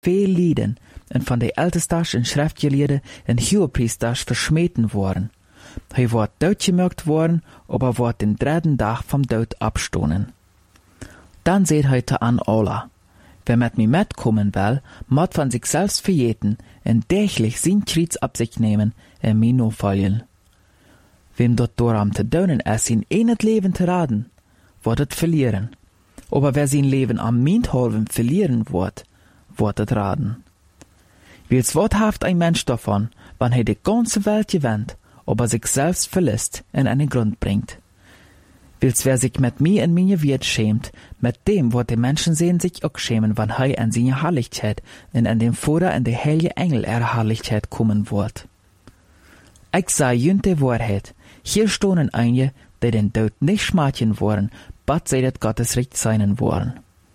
veel Lieden en van de ältestas en schriftgeleerden en hogepriesters verschmeten worden. Hij wordt doodgemerkt worden, aber wordt den dritten dag vom dood abstonen. Dan zegt hij te aan alla, wer met mij metkommen wil, moet van zich selbst vergeten en dagelijk zijn kruis op zich nemen en mij navolgen. Wem dat door am te doen is zijn in het leven te raden, wordt het verlieren. Aber wer zijn leven am minthalven verlieren wordt het raden. Wils wat heeft ein Mensch davon, wann hij de ganze Welt gewinnt, aber sich selbst verlässt en an den Grund bringt? Wils wer sich mit mir en meine Wert schämt, mit dem wird die Menschen sehen sich auch schämen, wann hij an seine Herrlichkeit en an dem Vater en de heilige Engel Herrlichkeit kommen wird. Ich sage jünt die Wahrheit, hier stonen einige, die den Tod nicht schmatchen wollen, bat sie dat Gottes Recht sein wollen.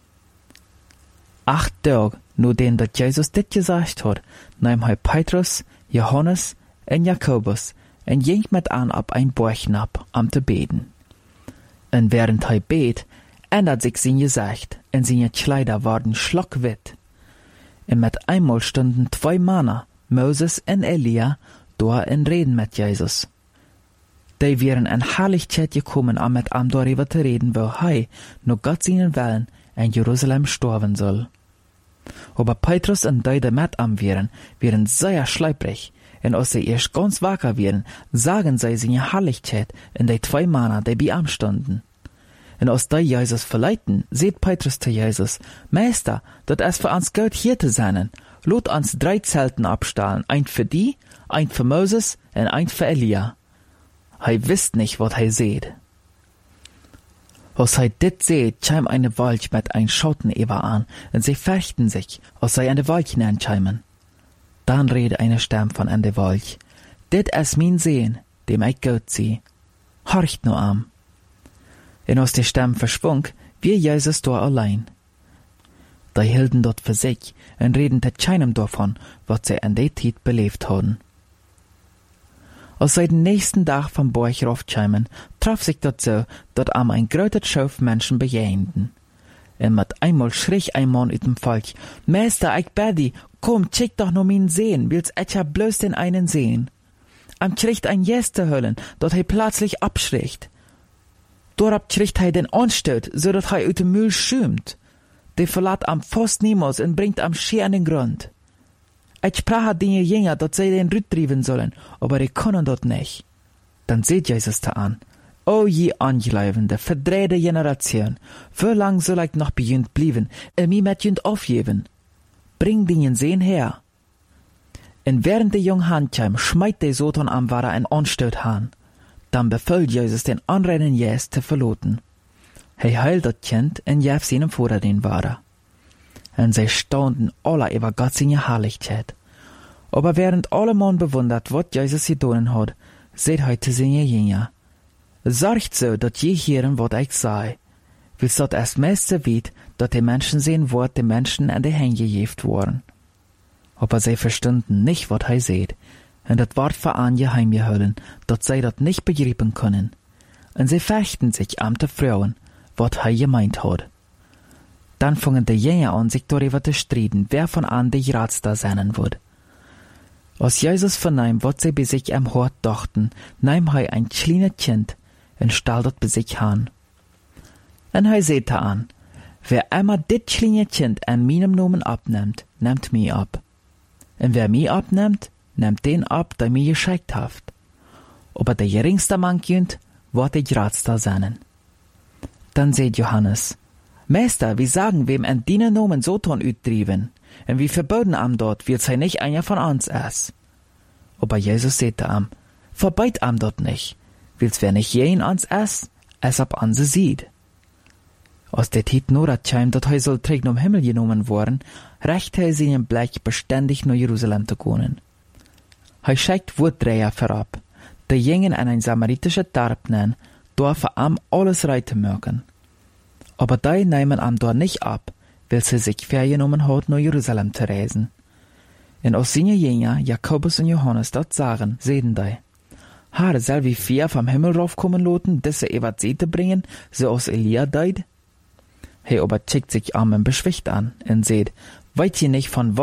8 Tage, nachdem dat Jesus dit gesagt hat, nahm hij Petrus, Johannes en Jakobus en ging mit an op ein Bergnap, am te beten. En während hij bet, ändert sich sein Gesicht, en seine Kleider waren schlockwit. En mit einmal stunden 2 Männer, Moses en Elia, da en reden mit Jesus. Die wären in Herrlichkeit gekommen, um mit ihm darüber zu reden, wo hij, nur Gott seinen Willen, in Jerusalem sterben soll. Aber Petrus und die mit ihm wären sehr schleiprig, und als sie erst ganz wacker wären, sagen sie seine Herrlichkeit in die 2 Männer, die bei ihm standen. Und als die Jesus verleiten, seht Petrus zu Jesus, Meister, dat ist für uns gut hier zu sein. Lot uns 3 Zelten abstahlen, ein für die, ein für Moses und ein für Elia. Hij wisst nicht, wat hij seht. Als hij dit seht, chim eine Wolk mit ein Schotteneber an, und sie fürchten sich, als sie an de Wolk hineinchimen. Dann rede eine Stimme von an de Wolk. Dit is mein Sehen, dem ich gut sehe. Horcht nur am. Und als die Stimme verschwunk, wie Jesus da allein. Die hielten dort für sich und reden te keinem davon, was sie an der Zeit belebt haben. Als sie den nächsten Tag vom Berg raufkämen, traf sich dort so, dass am ein größer Schauf Menschen begegneten. Und mit einmal schrie ein Mann uit dem Volk, Meister, ich bedi, komm, check doch noch mein Sehen, willst ich ja bloß den einen sehen. Am kriegt ein Jäste höllen, dort hij plötzlich abschricht. Dorab kriegt hij den Anstoot, so dat hij uit dem Müll schümt. Der verlat am fast niemals und bringt am Schee an den Grund. Ich sprach den Jünger, dass sie den Rüt trieben sollen, aber die können dort nicht. Dann seht Jesus da an. O je Angeleibende, verdrehte Generation, wie lang soll ich noch bei jünd blieben, mich mit jünd aufgeben? Bring den Sehen her. Und während der Jung Handkam schmeit der Satan am Wara ein Anstoot han. Dann befiehlt Jesus den anderen Jäs zu verloten. Hij heilt das Kind und gab seinem Vater den Wara. Und sie staunten alle über Gott seine Herrlichkeit. Aber während alle Mann bewundert, was Jesus getan hat, seht heute seine Jünger. Sorgt so, dass je hören, was ich sei. Willst dort erst meiste weit, dass die Menschen sehen, wo die Menschen an die Hände gejeft wurden. Aber sie verstanden nicht, was er seht. Und das Wort für an geheim gehüllen, dass sie das nicht begreifen können. Und sie fechten sich am te Frauen, was er gemeint hat. Dann fingen die Jünger an, sich darüber zu streiten, wer von an die Ratster sein wird. Als Jesus vernahm, was sie bei sich am Hort dachten, nahm er ein kleines Kind und stellte das bei sich an. Und er sagte an, wer einmal dit kleine Kind an meinem Namen abnimmt, nimmt mich ab. Und wer mich abnimmt, nimmt den ab, der mir geschickt hat. Aber der geringste Mann jünd, wird die Ratster sein. Dann sagt Johannes, Meister, wie sagen wem an deinen Namen Satan uttrieben? Und wie verboten am dort, wird sei nicht einer von uns ist. Aber Jesus sagte am, verbeit am dort nicht. Willst wer nicht je in uns ist, es ab an sie sieht. Aus der Tit nur dat Scheim, dat er soll trägt um Himmel genommen worden, reicht er seinen Blick beständig nach Jerusalem zu gehen. Er schickt Wortdreher vorab, die jingen an ein samaritische Dorf nennen, da für am alles reiten mögen. Aber die nehmen am dort nicht ab, weil sie sich vorgenommen hat, nach Jerusalem zu reisen. Und aus seine Jünger, Jakobus und Johannes, dort sagen, sehen die, Herr, soll wie 4 vom Himmel raufkommen loten, diese Evatzete bringen, so aus Elia deid? Hey, aber checkt sich am und beschwicht an und seht, weit ihr nicht von